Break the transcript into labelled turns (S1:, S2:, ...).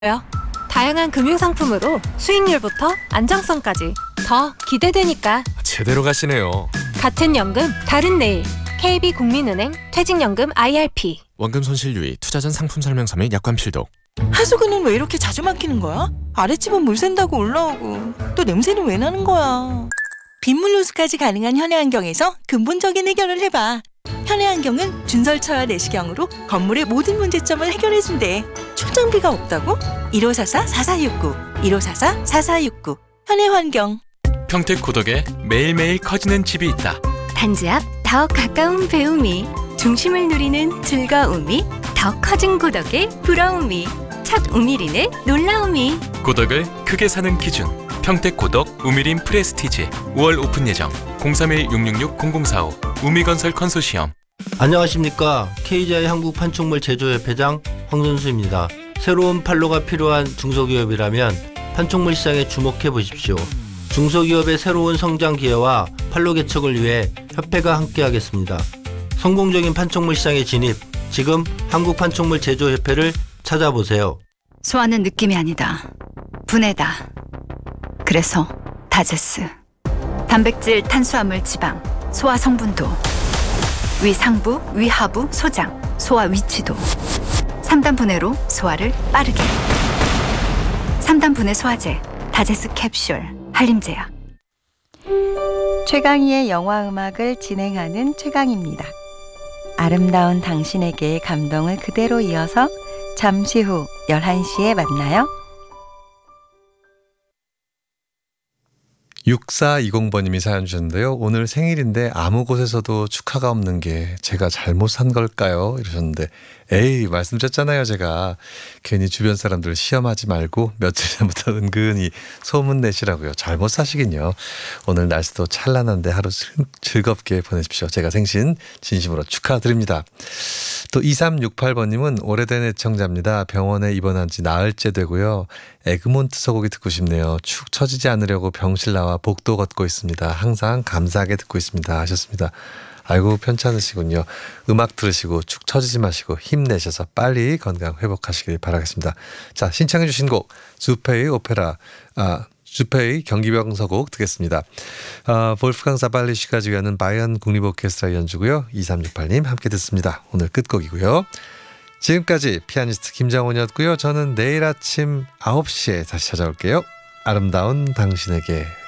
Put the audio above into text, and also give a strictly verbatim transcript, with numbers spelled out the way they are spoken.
S1: 다양한 금융상품으로 수익률부터 안정성까지 더 기대되니까
S2: 제대로 가시네요.
S1: 같은 연금 다른 내일 케이비국민은행 퇴직연금 아이알피.
S2: 원금 손실 유의, 투자 전 상품 설명서 및 약관 필독.
S3: 하수구는 왜 이렇게 자주 막히는 거야? 아랫집은 물 샌다고 올라오고 또 냄새는 왜 나는 거야? 빗물 누수까지 가능한 현해안경에서 근본적인 해결을 해봐. 현해안경은 준설처와 내시경으로 건물의 모든 문제점을 해결해준대. 초장비가 없다고? 일오사사 사사육구 일오사사 사사육구 현해환경.
S4: 평택 고덕에 매일매일 커지는 집이 있다.
S5: 단지 앞 더 가까운 배움이, 중심을 누리는 즐거움이, 더 커진 고덕의 부러움이, 첫 우미린의 놀라움이.
S4: 고덕을 크게 사는 기준, 평택 고덕 우미린 프레스티지. 오월 오픈 예정. 공삼일 육육육 공공사오 우미건설 컨소시엄.
S6: 안녕하십니까. 케이지아이 한국판촉물 제조협회장 황선수입니다. 새로운 판로가 필요한 중소기업이라면 판촉물 시장에 주목해 보십시오. 중소기업의 새로운 성장 기회와 판로 개척을 위해 협회가 함께하겠습니다. 성공적인 판촉물 시장에 진입, 지금 한국판촉물 제조협회를 찾아보세요.
S5: 소화는 느낌이 아니다. 분해다. 그래서 다제스. 단백질, 탄수화물, 지방, 소화 성분도, 위상부, 위하부, 소장, 소화 위치도. 삼 단 분해로 소화를 빠르게. 삼 단 분해 소화제, 다제스 캡슐, 한림제약.
S7: 최강희의 영화음악을 진행하는 최강입니다. 아름다운 당신에게의 감동을 그대로 이어서 잠시 후 열한 시에 만나요.
S8: 육사이공번님이 사연 주셨는데요. 오늘 생일인데 아무 곳에서도 축하가 없는 게 제가 잘못 산 걸까요? 이러셨는데, 에이, 말씀드렸잖아요. 제가 괜히 주변 사람들 시험하지 말고 며칠 전부터 은근히 소문 내시라고요. 잘못 사시긴요. 오늘 날씨도 찬란한데 하루 즐겁게 보내십시오. 제가 생신 진심으로 축하드립니다. 또 이삼육팔번님은 오래된 애청자입니다. 병원에 입원한 지 나흘째 되고요. 에그몬트 소고기 듣고 싶네요. 축 처지지 않으려고 병실 나와 복도 걷고 있습니다. 항상 감사하게 듣고 있습니다. 하셨습니다. 아이고, 편찮으시군요. 음악 들으시고 축 처지지 마시고 힘내셔서 빨리 건강 회복하시길 바라겠습니다. 자, 신청해 주신 곡 주페이 오페라, 아 주페이 경기병서곡 듣겠습니다. 아, 볼프강 사발리시가 지휘하는 바이언 국립오케스트라 연주고요. 이삼육팔님 함께 듣습니다. 오늘 끝곡이고요. 지금까지 피아니스트 김장훈이었고요. 저는 내일 아침 아홉 시에 다시 찾아올게요. 아름다운 당신에게.